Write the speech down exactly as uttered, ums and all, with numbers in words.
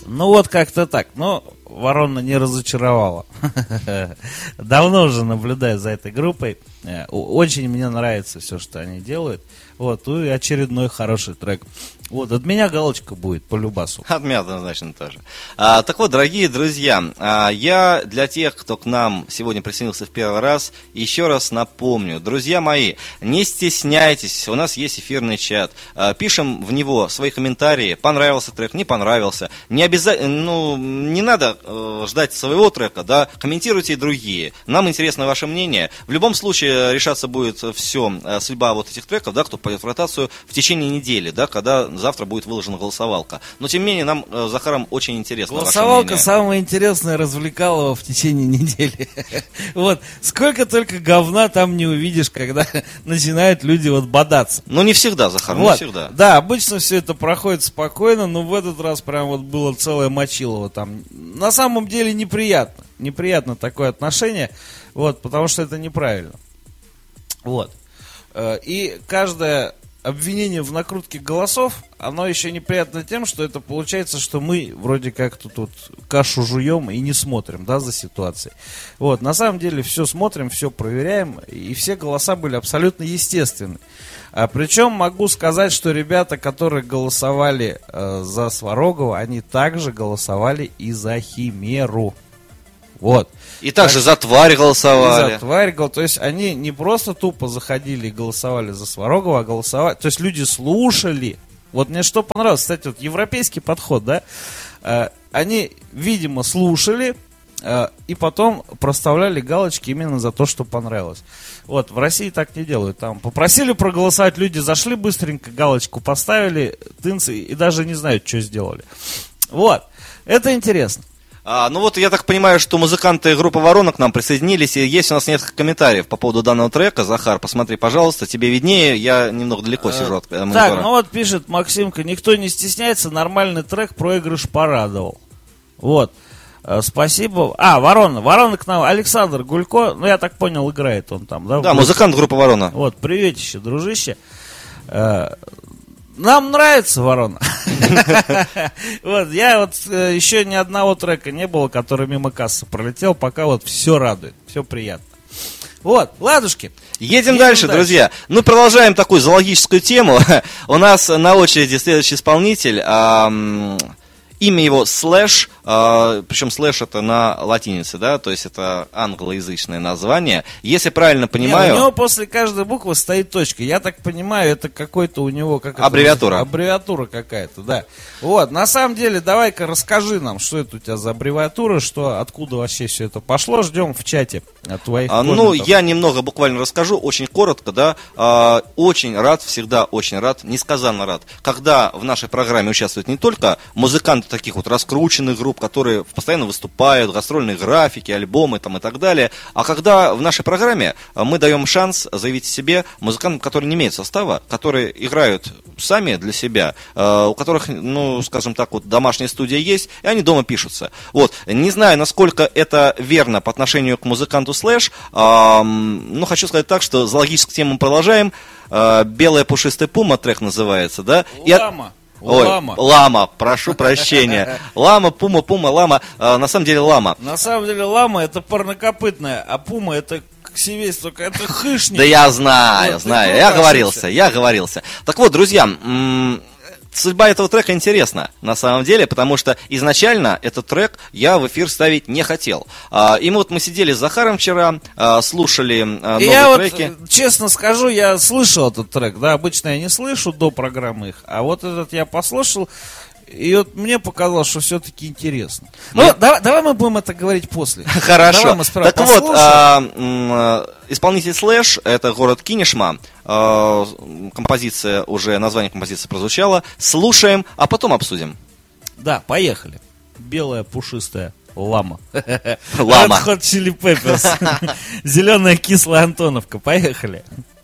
Ну вот как-то так. Но Ворона не разочаровала. Давно уже наблюдаю за этой группой. Очень мне нравится все, что они делают. Вот, и очередной хороший трек. Вот, от меня галочка будет по любасу. От меня однозначно тоже. А, так вот, дорогие друзья, а, я для тех, кто к нам сегодня присоединился в первый раз, еще раз напомню. Друзья мои, не стесняйтесь, у нас есть эфирный чат. А, пишем в него свои комментарии, понравился трек, не понравился. Не обязательно, ну, не надо э, ждать своего трека, да, комментируйте и другие. Нам интересно ваше мнение. В любом случае решаться будет все, э, судьба вот этих треков, да, кто пойдет в ротацию в течение недели, да, когда завтра будет выложена голосовалка. Но, тем не менее, нам э, с Захаром очень интересно. Голосовалка самая интересная, развлекалова в течение недели. Вот. Сколько только говна там не увидишь, когда начинают люди вот бодаться. Ну, не всегда, Захар, не всегда. Да, обычно все это проходит спокойно, но в этот раз прям вот было целое мочилово там. На самом деле неприятно. Неприятно такое отношение, вот, потому что это неправильно. Вот. И каждое обвинение в накрутке голосов, оно еще неприятно тем, что это получается, что мы вроде как тут вот кашу жуем и не смотрим, да, за ситуацией. Вот, на самом деле все смотрим, все проверяем, и все голоса были абсолютно естественны. А, причем могу сказать, что ребята, которые голосовали э, за Сварогова, они также голосовали и за Химеру. Вот. И также так, за тварь голосовали. И за тварь, то есть они не просто тупо заходили и голосовали за Сварогова, а голосовали, то есть люди слушали. Вот мне что понравилось, кстати, вот европейский подход, да, э, они, видимо, слушали э, и потом проставляли галочки именно за то, что понравилось. Вот, в России так не делают, там попросили проголосовать, люди зашли быстренько, галочку поставили, тынцы, и даже не знают, что сделали. Вот, это интересно. А, ну вот я так понимаю, что музыканты группы «Ворона» к нам присоединились, и есть у нас несколько комментариев по поводу данного трека. Захар, посмотри, пожалуйста, тебе виднее, я немного далеко сижу от монитора. Так, ну вот пишет Максимка, никто не стесняется, нормальный трек, проигрыш порадовал. Вот, спасибо. А, «Ворона», «Ворона» к нам, Александр Гулько, ну я так понял, играет он там, да? Да, музыкант группы «Ворона». Вот, приветище, дружище. Нам нравится «Ворона». Вот, я вот еще ни одного трека не было, который мимо кассы пролетел, пока вот все радует, все приятно. Вот, ладушки. Едем, Едем дальше, дальше, друзья. Ну, продолжаем такую зоологическую тему. У нас на очереди следующий исполнитель. Эм, имя его Слэш. Uh, причем слэш это на латинице, да, то есть это англоязычное название. Если правильно понимаю... Не, у него после каждой буквы стоит точка. Я так понимаю, это какой-то у него... Как аббревиатура. Это, аббревиатура какая-то, да. Вот, на самом деле, давай-ка расскажи нам, что это у тебя за аббревиатура, что, откуда вообще все это пошло. Ждем в чате от твоих uh, Ну, я немного буквально расскажу, очень коротко, да. Uh, очень рад, всегда очень рад, несказанно рад, когда в нашей программе участвуют не только музыканты таких вот раскрученных групп, которые постоянно выступают, гастрольные графики, альбомы там и так далее. А когда в нашей программе мы даем шанс заявить о себе музыкантам, которые не имеют состава, которые играют сами для себя, у которых, ну, скажем так, вот домашняя студия есть, и они дома пишутся. Вот. Не знаю, насколько это верно по отношению к музыканту Слэш, но хочу сказать так, что зоологическую тему мы продолжаем. «Белая пушистая пума» трек называется, да? Лама. Ой, лама. лама, прошу прощения. Лама, пума, пума, лама. А, на самом деле лама. На самом деле лама это парнокопытная, а пума это ксивец, только это хышник. Да я знаю, вот, знаю, я говорился, я говорился. Так вот, друзья, м- судьба этого трека интересна, на самом деле, потому что изначально этот трек я в эфир ставить не хотел. И вот мы сидели с Захаром вчера, слушали новые я треки. Вот, честно скажу, я слышал этот трек, да, обычно я не слышу до программы их, а вот этот я послушал, и вот мне показалось, что все-таки интересно. Ну, мне... давай, давай мы будем это говорить после. Хорошо. Давай мы сперва так послушаем. Вот, а, м, исполнитель Слэш, это город Кинешма. А, композиция, уже название композиции прозвучало. Слушаем, а потом обсудим. Да, поехали. Белая пушистая лама. Лама. Red Hot Chili Peppers. Зеленая кислая Антоновка. Поехали.